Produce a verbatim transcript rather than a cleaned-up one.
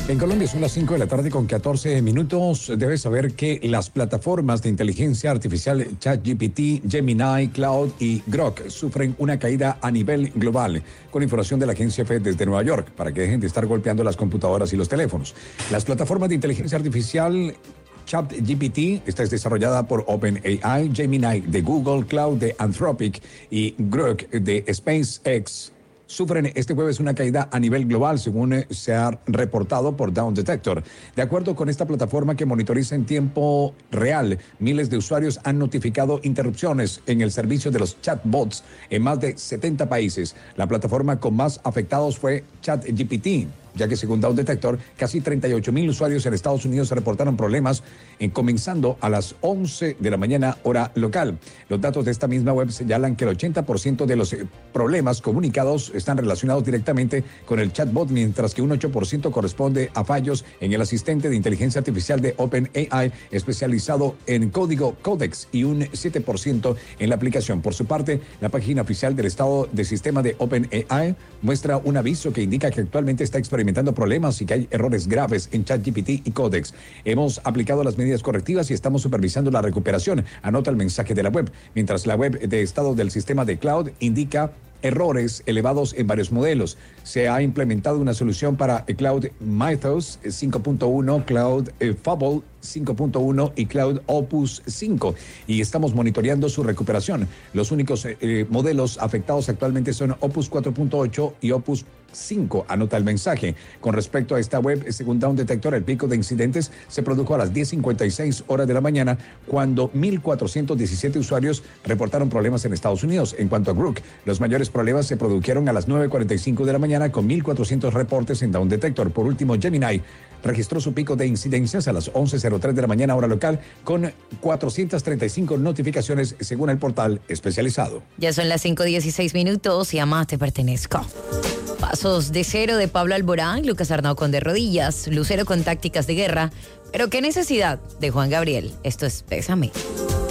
En Colombia son las cinco de la tarde con catorce minutos. Debes saber que las plataformas de inteligencia artificial ChatGPT, Gemini, Cloud y Grok sufren una caída a nivel global, con información de la agencia F desde Nueva York, para que dejen de estar golpeando las computadoras y los teléfonos. Las plataformas de inteligencia artificial ChatGPT, esta es desarrollada por OpenAI, Gemini de Google, Cloud de Anthropic y Grok de SpaceX, sufren este jueves una caída a nivel global, según se ha reportado por Down Detector. De acuerdo con esta plataforma que monitoriza en tiempo real, miles de usuarios han notificado interrupciones en el servicio de los chatbots en más de setenta países. La plataforma con más afectados fue ChatGPT, ya que según Down Detector, casi treinta y ocho mil usuarios en Estados Unidos reportaron problemas en comenzando a las once de la mañana hora local. Los datos de esta misma web señalan que el ochenta por ciento de los eh, problemas comunicados están relacionados directamente con el chatbot, mientras que un ocho por ciento corresponde a fallos en el asistente de inteligencia artificial de OpenAI especializado en código Codex y un siete por ciento en la aplicación. Por su parte, la página oficial del estado de sistema de OpenAI muestra un aviso que indica que actualmente está experimentando problemas y que hay errores graves en ChatGPT y Codex. Hemos aplicado las medidas correctivas y estamos supervisando la recuperación, anota el mensaje de la web, mientras la web de estado del sistema de Cloud indica errores elevados en varios modelos. Se ha implementado una solución para Cloud Mythos cinco punto uno, Cloud eh, Fable cinco punto uno y Cloud Opus cinco, y estamos monitoreando su recuperación. Los únicos eh, modelos afectados actualmente son Opus cuatro punto ocho y Opus cinco, anota el mensaje. Con respecto a esta web, según Down Detector, el pico de incidentes se produjo a las diez cincuenta y seis horas de la mañana, cuando mil cuatrocientos diecisiete usuarios reportaron problemas en Estados Unidos. En cuanto a Grok, los mayores problemas se produjeron a las nueve cuarenta y cinco de la mañana, con mil cuatrocientos reportes en Down Detector. Por último, Gemini registró su pico de incidencias a las once cero tres de la mañana hora local, con cuatrocientas treinta y cinco notificaciones según el portal especializado. Ya son las cinco dieciséis minutos y a más te pertenezco. Pasos de cero de Pablo Alborán, Lucas Arnau con De Rodillas, Lucero con Tácticas de Guerra. Pero qué necesidad de Juan Gabriel. Esto es Pésame.